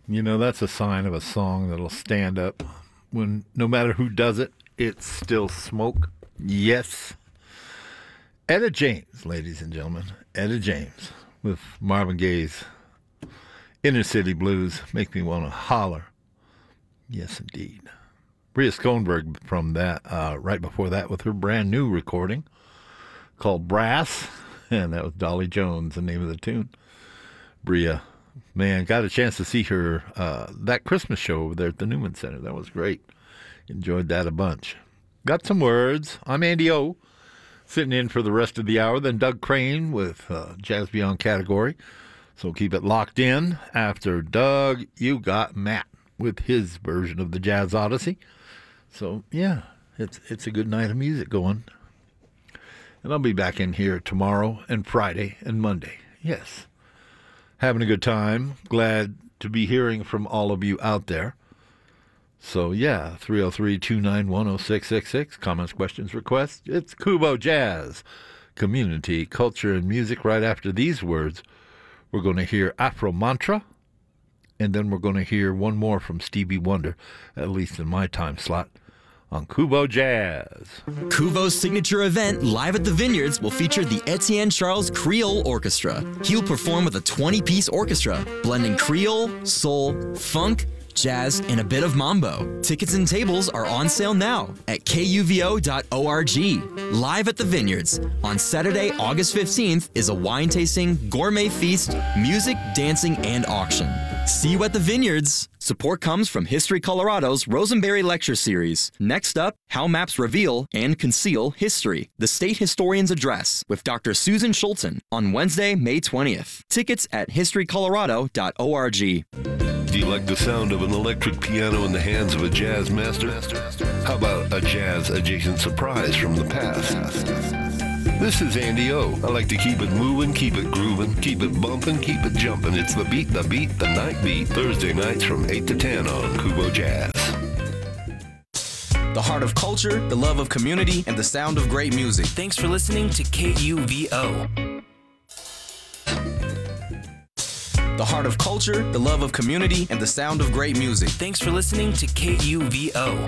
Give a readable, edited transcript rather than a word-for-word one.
You know, that's a sign of a song that'll stand up when no matter who does it, it's still smoke. Yes. Etta James, ladies and gentlemen. Etta James with Marvin Gaye's Inner City Blues. Make me want to holler. Yes, indeed. Bria Schoenberg from that, right before that with her brand new recording called Brass. And that was Dolly Jones, the name of the tune. Bria, man, got a chance to see her that Christmas show over there at the Newman Center. That was great. Enjoyed that a bunch. Got some words. I'm Andy O, sitting in for the rest of the hour. Then Doug Crane with Jazz Beyond category. So keep it locked in. After Doug, you got Matt with his version of the Jazz Odyssey. So, yeah, it's a good night of music going. And I'll be back in here tomorrow and Friday and Monday. Yes. Having a good time. Glad to be hearing from all of you out there. So, yeah, 303-291-0666. Comments, questions, requests. It's Kubo Jazz, community, culture, and music. Right after these words, we're going to hear Afro Mantra, and then we're going to hear one more from Stevie Wonder, at least in my time slot, on Kubo Jazz. Kubo's signature event, Live at the Vineyards, will feature the Etienne Charles Creole Orchestra. He'll perform with a 20-piece orchestra, blending Creole, soul, funk, jazz, and a bit of mambo. Tickets and tables are on sale now at kuvo.org. Live at the Vineyards on Saturday, August 15th is a wine tasting, gourmet feast, music, dancing, and auction. See you at the Vineyards. Support comes from History Colorado's Rosenberry Lecture Series. Next up, How Maps Reveal and Conceal History, the State Historian's Address, with Dr. Susan Schulten on Wednesday, May 20th. Tickets at historycolorado.org. Do you like the sound of an electric piano in the hands of a jazz master? How about a jazz-adjacent surprise from the past? This is Andy O. I like to keep it moving, keep it grooving, keep it bumping, keep it jumping. It's the beat, the night beat. Thursday nights from 8 to 10 on Kubo Jazz. The heart of culture, the love of community, and the sound of great music. Thanks for listening to KUVO. The heart of culture, the love of community, and the sound of great music. Thanks for listening to KUVO.